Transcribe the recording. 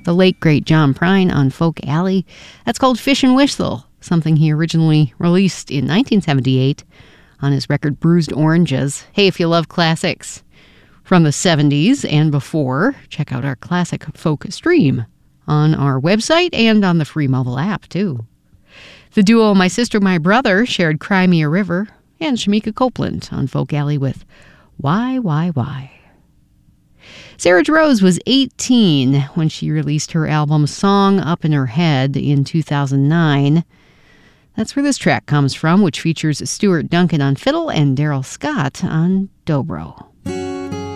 the late, great John Prine on Folk Alley. That's called Fish and Whistle, something he originally released in 1978 on his record Bruised Oranges. Hey, if you love classics from the 70s and before, check out our classic folk stream on our website and on the free mobile app, too. The duo My Sister, My Brother shared Cry Me a River, and Shamika Copeland on Folk Alley with Why. Sarah Jarosz was 18 when she released her album Song Up in Her Head in 2009. That's where this track comes from, which features Stuart Duncan on fiddle and Daryl Scott on dobro.